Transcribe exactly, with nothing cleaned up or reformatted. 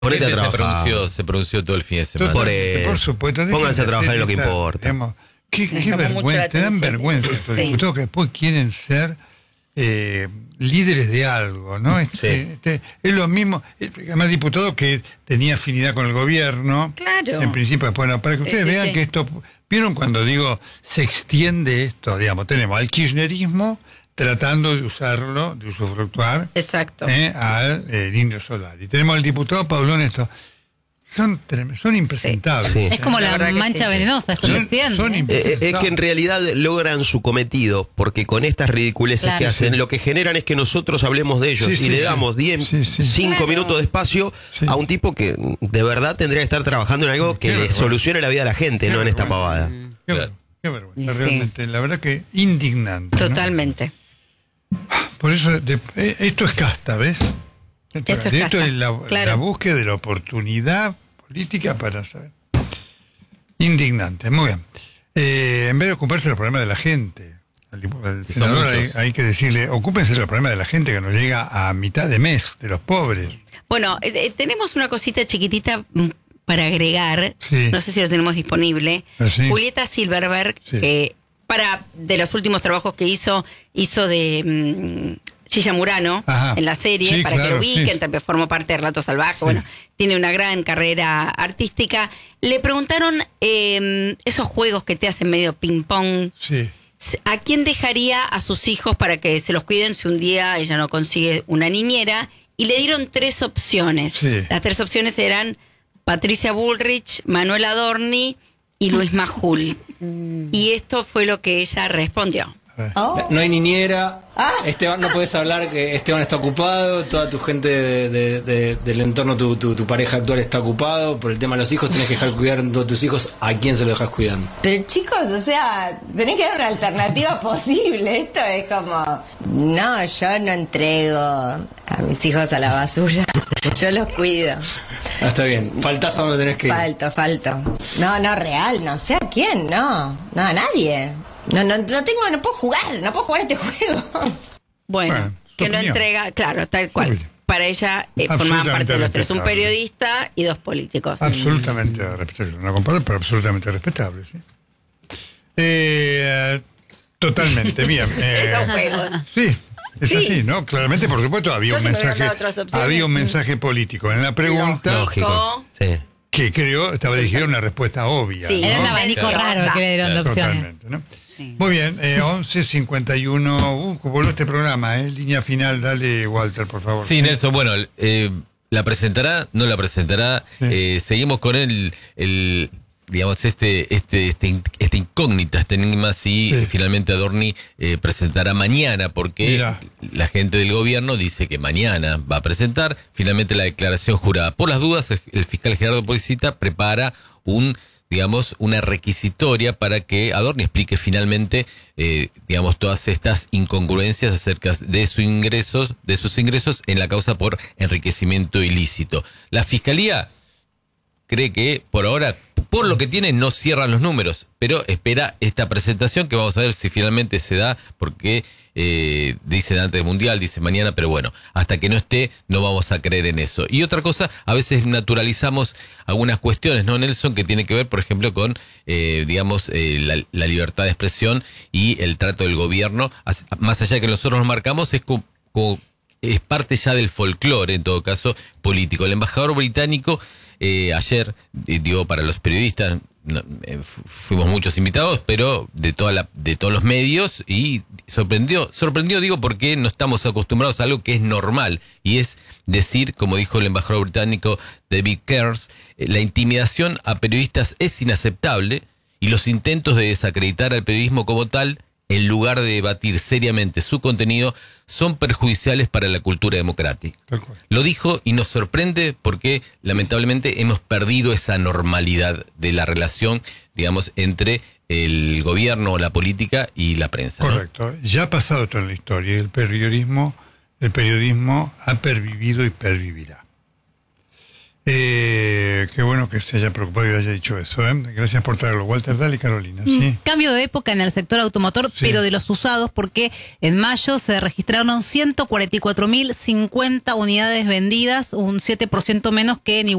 Ponete a se trabajar. pronunció, se pronunció todo el fin de semana. Por, eso. Por supuesto. Pónganse a trabajar en lo que esta, importa. Digamos, qué, Sí, qué vergüenza, te dan vergüenza estos Sí. diputados que después quieren ser eh, líderes de algo, ¿no? Este, Sí. este, es lo mismo, además diputado que tenía afinidad con el gobierno. Claro. En principio, bueno, para que Sí, ustedes sí, vean sí. que esto, ¿vieron cuando digo se extiende esto? Digamos, tenemos al kirchnerismo tratando de usarlo, de usufructuar Exacto. eh, al eh, Indio Solari. Tenemos al diputado Pablo Néstor. Son, trem- son impresentables. Sí. Es como La la, verdad que mancha sí. venenosa, esto se Son- extiende. son ¿eh? Eh, es que en realidad logran su cometido, porque con estas ridiculeces Claro. que hacen, Sí. lo que generan es que nosotros hablemos de ellos Sí, y sí, le sí. damos diez, Sí, sí. cinco Claro. minutos de espacio Sí. a un tipo que de verdad tendría que estar trabajando en algo Qué que le vergüenza. solucione la vida a la gente, Qué no en esta vergüenza. pavada. Qué, Claro. ver- qué vergüenza, Sí. realmente. La verdad que indignante. ¿no? Totalmente. Por eso, de- eh, esto es casta, ¿ves? Esto, Esto es esto casta, es la, claro. la búsqueda de la oportunidad política para saber. Indignante, muy bien. Eh, en vez de ocuparse de los problemas de la gente, al, dipu- al Que son senador hay, muchos. hay que decirle, ocúpense de los problemas de la gente que nos llega a mitad de mes, de los pobres. Bueno, eh, eh, tenemos una cosita chiquitita mm, para agregar. Sí. No sé si lo tenemos disponible. ¿Ah, sí? Julieta Silverberg, Sí. que para de los últimos trabajos que hizo, hizo de mm, Chilla Murano Ajá. en la serie, Sí, para que claro, lo ubiquen, sí. también formó parte de Relato Salvaje. Bueno, tiene una gran carrera artística. Le preguntaron eh, esos juegos que te hacen medio ping-pong. Sí. ¿A quién dejaría a sus hijos para que se los cuiden si un día ella no consigue una niñera? Y le dieron tres opciones. Sí. Las tres opciones eran Patricia Bullrich, Manuel Adorni y Luis Majul. Y esto fue lo que ella respondió. No, no hay niñera. Esteban, no puedes hablar que Esteban está ocupado, toda tu gente de- de- de- del entorno, tu, tu, tu pareja actual está ocupado. Por el tema de los hijos, tenés que dejar cuidar a todos tus hijos. ¿A quién se lo dejas cuidando? Pero chicos, o sea, tenés que dar una alternativa posible. Esto es como, no, yo no entrego a mis hijos a la basura. Yo los cuido. Ah, está bien. Faltás a donde tenés que ir. Falto, falto. No, no, real, no sé a quién, no. No, a nadie. No, no, no tengo, no puedo jugar, no puedo jugar este juego. Bueno, Bueno, su que no opinión. entrega, claro, tal cual. Obvio. Para ella eh, formaban Absolutamente parte de los tres, un respetable. periodista y dos políticos. Absolutamente respetable. No comparto, pero absolutamente respetable, ¿sí? Eh, totalmente, bien. eh, Esos juegos. sí, es Sí. así, ¿no? Claramente, por supuesto, había Yo un si me hubieran mensaje, dado otras opciones, había un mm. mensaje político en la pregunta Lógico. Sí. que creo estaba dirigida a una respuesta obvia. Sí. ¿no? Era un abanico Sí. raro el que le dieron de opciones. Totalmente, ¿no? Sí. Muy bien, eh, once cincuenta y uno. Uh, voló este programa, ¿eh? Línea final, dale, Walter, por favor. Sí, Nelson, bueno, eh, ¿la presentará? ¿No la presentará? Sí. Eh, seguimos con el, el digamos, este, este, este, in- esta incógnita, este enigma, si Sí. eh, finalmente Adorni eh, presentará mañana, porque Mirá. la gente del gobierno dice que mañana va a presentar finalmente la declaración jurada. Por las dudas, el, el fiscal Gerardo Poisita prepara un digamos, una requisitoria para que Adorni explique finalmente, eh, digamos, todas estas incongruencias acerca de sus ingresos, de sus ingresos en la causa por enriquecimiento ilícito. La fiscalía cree que por ahora, por lo que tiene, no cierran los números, pero espera esta presentación que vamos a ver si finalmente se da, porque eh, dice antes del Mundial, dice mañana, pero bueno, hasta que no esté no vamos a creer en eso. Y otra cosa, a veces naturalizamos algunas cuestiones, ¿no, Nelson? Que tiene que ver, por ejemplo, con, eh, digamos, eh, la, la libertad de expresión y el trato del gobierno, As- más allá de que nosotros nos marcamos, es como... como es parte ya del folclore, en todo caso, político. El embajador británico eh, ayer eh, dio para los periodistas, no, eh, fu- fuimos muchos invitados, pero de toda la, de todos los medios, y sorprendió, sorprendió digo porque no estamos acostumbrados a algo que es normal, y es decir, como dijo el embajador británico David Kears, eh, la intimidación a periodistas es inaceptable, y los intentos de desacreditar al periodismo como tal, en lugar de debatir seriamente su contenido, son perjudiciales para la cultura democrática. Tal cual. Lo dijo y nos sorprende porque lamentablemente hemos perdido esa normalidad de la relación, digamos, entre el gobierno, la política y la prensa, ¿no? Correcto. Ya ha pasado esto en la historia y el periodismo, el periodismo ha pervivido y pervivirá. Eh, qué bueno que se haya preocupado y haya dicho eso. ¿eh? Gracias por traerlo. Walter, dale, Carolina. Mm, ¿sí? Cambio de época en el sector automotor, Sí. pero de los usados, porque en mayo se registraron ciento cuarenta y cuatro mil cincuenta unidades vendidas, un siete por ciento menos que en igual